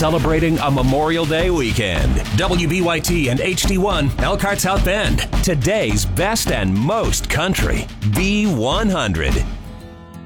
celebrating a Memorial Day weekend. WBYT and HD1 Elkhart South Bend. Today's best and most country. B100.